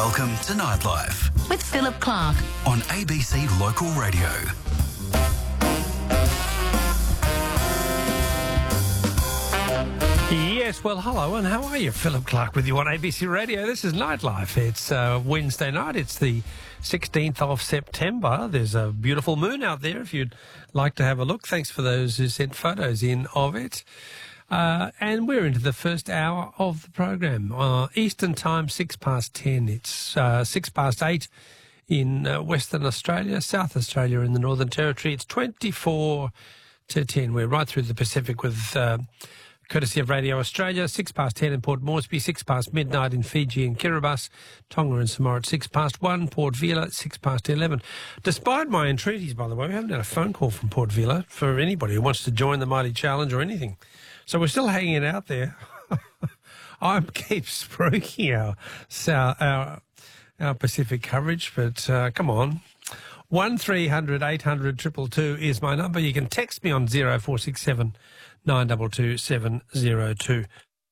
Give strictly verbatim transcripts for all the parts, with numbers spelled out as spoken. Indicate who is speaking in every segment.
Speaker 1: Welcome to Nightlife
Speaker 2: with Philip Clark
Speaker 1: on A B C Local Radio.
Speaker 3: Yes, well, hello, and how are you? Philip Clark with you on A B C Radio. This is Nightlife. It's uh, Wednesday night. It's the sixteenth of September. There's a beautiful moon out there if you'd like to have a look. Thanks for those who sent photos in of it. Uh, and we're into the first hour of the program. Uh, Eastern time, six past ten. It's uh, six past eight in uh, Western Australia, South Australia in the Northern Territory. It's twenty-four to ten. We're right through the Pacific with... Uh, courtesy of Radio Australia, six past ten in Port Moresby, six past midnight in Fiji and Kiribati, Tonga and Samoa at six past one, Port Vila at six past eleven. Despite my entreaties, by the way, we haven't had a phone call from Port Vila for anybody who wants to join the Mighty Challenge or anything. So we're still hanging it out there. I keep spruiking our, our, our Pacific coverage, but uh, come on. one three hundred eight hundred two two two is my number. You can text me on zero four six seven nine two two seven zero two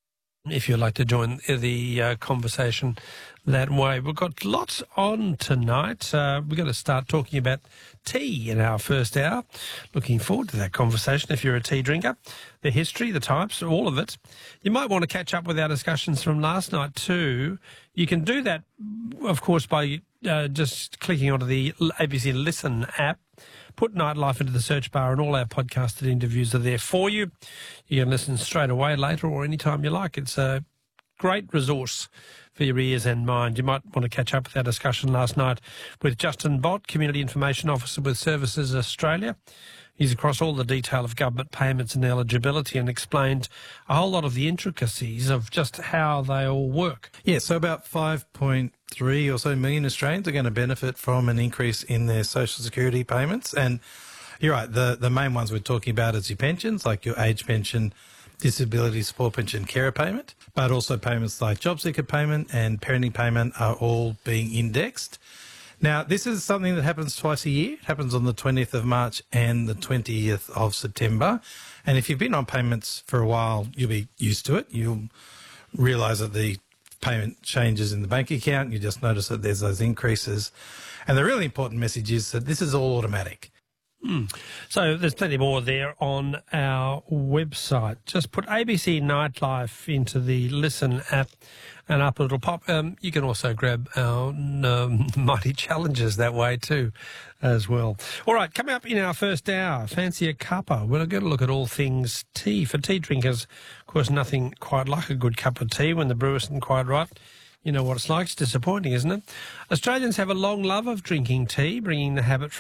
Speaker 3: if you'd like to join the uh, conversation that way. We've got lots on tonight. Uh, we're going to start talking about tea in our first hour. Looking forward to that conversation if you're a tea drinker. The history, the types, all of it. You might want to catch up with our discussions from last night too. You can do that, of course, by uh, just clicking onto the A B C Listen app. Put Nightlife into the search bar and all our podcasted interviews are there for you. You can listen straight away later or anytime you like. It's a great resource for your ears and mind. You might want to catch up with our discussion last night with Justin Bott, Community Information Officer with Services Australia. He's across all the detail of government payments and eligibility and explained a whole lot of the intricacies of just how they all work.
Speaker 4: Yeah, so about five point three or so million Australians are going to benefit from an increase in their social security payments. And you're right, the, the main ones we're talking about is your pensions, like your age pension, disability support pension, carer payment, but also payments like job seeker payment and parenting payment are all being indexed. Now, this is something that happens twice a year. It happens on the twentieth of March and the twentieth of September. And if you've been on payments for a while, you'll be used to it. You'll realise that the payment changes in the bank account. You just notice that there's those increases. And the really important message is that this is all automatic.
Speaker 3: Mm. So there's plenty more there on our website. Just put A B C Nightlife into the Listen app and up it'll pop. Um, you can also grab our um, Mighty Challenges that way too as well. All right, coming up in our first hour, fancy a cuppa. We're going to look at all things tea. For tea drinkers, of course, nothing quite like a good cup of tea when the brew isn't quite right. You know what it's like. It's disappointing, isn't it? Australians have a long love of drinking tea, bringing the habit from